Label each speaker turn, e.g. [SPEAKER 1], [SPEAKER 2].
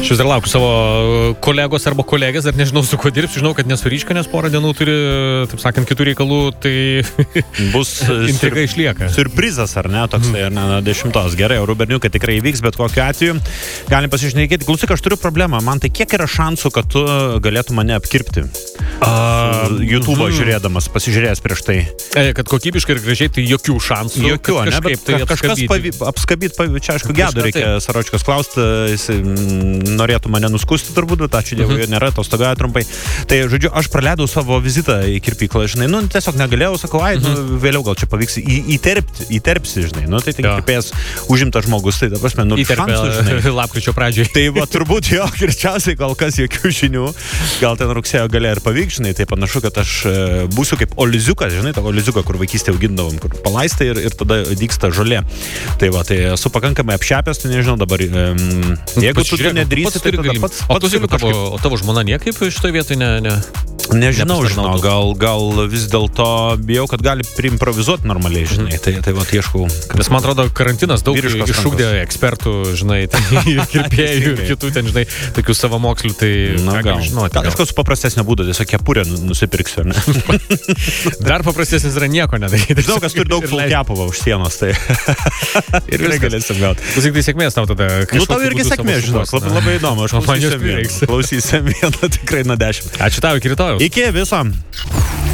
[SPEAKER 1] Aš dar laukiu savo kolegos arba kolegės, dar nežinau su kuo dirbsiu, žinau, kad nesu Ryška, nes porą dienų turi, taip sakant, kitų reikalų, tai
[SPEAKER 2] bus
[SPEAKER 1] intriga išlieka.
[SPEAKER 2] Surprizas, ar ne, toks tai, ar ne, 10. Gerai, Orų berniukai tikrai įvyks, bet kokiu atveju galim pasišnekėti. Klausyk, aš turiu problemą, man tai kiek yra šansų, kad tu galėtum mane apkirpti? YouTube'o žiūrėdamas, pasižiūrėjęs prieš tai.
[SPEAKER 1] Kad kokybiškai ir gražiai, tai jokių šansų.
[SPEAKER 2] Jokių, ne, bet tai kažkas apskabyti, čia aišku, Gedo reikia Saročkos klausti, jis norėtų mane nuskusti turbūt, bet ačiū Dievui, nėra, atostogauja trumpai. Tai, žodžiu, aš praleidau savo vizitą į kirpyklą, žinai, tiesiog negalėjau, sakau, vėliau gal čia pavyks įterpsi, žinai, tai kirpėjas užimtas žmogus, tai dabar, šansų, žinai.
[SPEAKER 1] Lapkričio pradžioje.
[SPEAKER 2] Tai va, turbūt jo, greičiausiai kol kas jokių žinių, gal ten rugsėjo gale ir pavyks, žinai, tai panašu, kad aš būsiu kaip oliziukas, žinai, tą oliziuką, kur vaikystėje augindavom, kur palaistai ir tada dygsta žolė. Tai va, tai esu pakankamai apšepęs, tai nežinau dabar, jeigu tu nedrįsi, tai tada pats kažkaip.
[SPEAKER 1] O tavo žmona niekaip šitoje vietoje ne...
[SPEAKER 2] Nežinau, gal vis dėlto bijau, kad gali priimprovizuoti normaliai, žinai, tai va, ieškau.
[SPEAKER 1] Nes man atrodo, karantinas daug išugdė ekspertų, žinai, kirpėjų ir kitų ten, žinai, tokių savamokslių, tai gal žinoti.
[SPEAKER 2] Gal kažkas paprastesnio būdo, tiesiog kepurę nusipirksiu, ne?
[SPEAKER 1] Dar paprastesnis yra nieko nedaryti.
[SPEAKER 2] Žinau, kas turi daug fulkepavo už sienos, tai ir galėsim gauti.
[SPEAKER 1] Klausyk, tai sėkmės tau tada.
[SPEAKER 2] Tau irgi sėkmės, žinok, labai įdomu, aš klausysim vieną tikrai nuo 10.
[SPEAKER 1] Ačiū tau, iki rytojaus.
[SPEAKER 2] Iki viso.